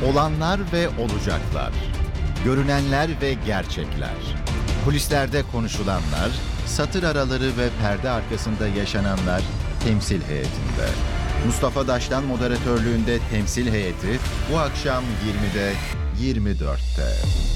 Olanlar ve olacaklar. Görünenler ve gerçekler. Kulislerde konuşulanlar, satır araları ve perde arkasında yaşananlar temsil heyetinde. Mustafa Daş'tan moderatörlüğünde temsil heyeti bu akşam 20'de 24'te.